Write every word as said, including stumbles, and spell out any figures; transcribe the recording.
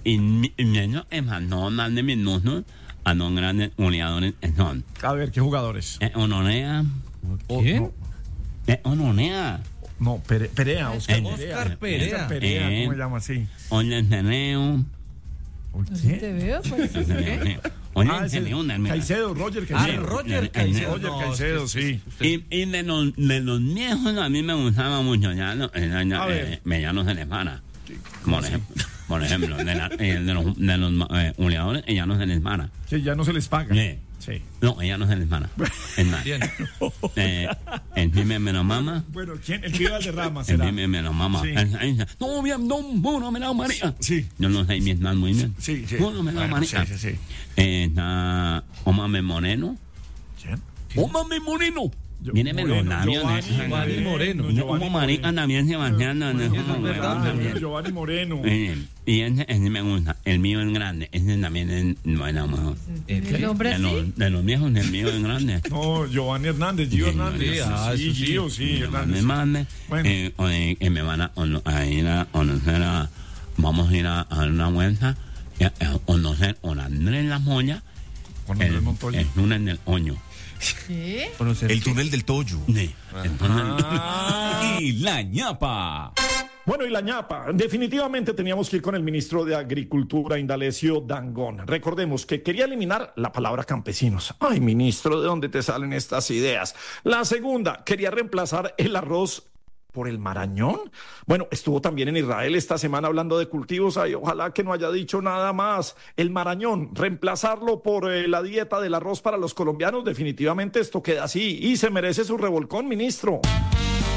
inmieno emanon de minuto a non grandes unidades son. A ver, ¿qué jugadores? Eh, Ononea. ¿Quién? Eh, Ononea. No, Pere, Perea, Oscar, Oscar Perea. Oscar Perea, Eh. ¿cómo se llama así? Onenteneo. Así te veo, pues. ¿Qué? Ah, ese, Caicedo, Roger Ah, Caicedo. Roger Caicedo. Roger No, Caicedo, usted- sí. usted- Y, y de, los, de los viejos a mí me gustaba mucho, ya no, eh, ya, A ver. eh, Mediano se les para. Por ejemplo, por ejemplo de, la, eh, de los, de los eh, unidades, ella no se les para. Que ya no se les paga. Sí. Sí. No, ella no se les para. Es más, Bien. eh, el pime me lo mama. Bueno, ¿quién? El que iba de rama El será. pime me lo mama. Sí. Él- él dice, no, bien, no, no, me la María. Sí. Yo no sé Vietnam muy bien. Sí, sí. No, no me la Bueno, María. sí, sí, sí. Eh, está Omame Moreno. ¿Quién? Omame Moreno. Yo- Viene los Moreno, labios. Giovanni Giovanni Moreno. Como Giovanni marica Moreno. también Sebastián. no, no, Eso es no, verdad, no, también. no. Giovanni Moreno. Eh, Y ese, ese me gusta. El mío es grande. Ese también es bueno, mejor. ¿El nombre De así? los, de los viejos, el mío es grande. No, Giovanni Hernández, Gio Sí, Hernández. sí, ah, Sí, eso sí. Gio, sí, Me Hernández. mande. Bueno. Eh, o, eh, que me van a, ono- a ir a conocer a. Vamos a ir a, a dar una vuelta. Y a, a conocer a Andrés La Moya. Con El, Andrés Montoya. el lunes del Oño. ¿Qué? El túnel del Toyo. Sí. Entonces, Ah. Y la ñapa. Bueno, y la ñapa. Definitivamente teníamos que ir con el ministro de Agricultura, Indalecio Dangond. Recordemos que quería eliminar la palabra campesinos. Ay, ministro, ¿de dónde te salen estas ideas? La segunda, quería reemplazar el arroz por el marañón. Bueno, estuvo también en Israel esta semana hablando de cultivos. Ay, ojalá que no haya dicho nada más. El marañón, reemplazarlo por eh, la dieta del arroz para los colombianos. Definitivamente esto queda así y se merece su revolcón, ministro.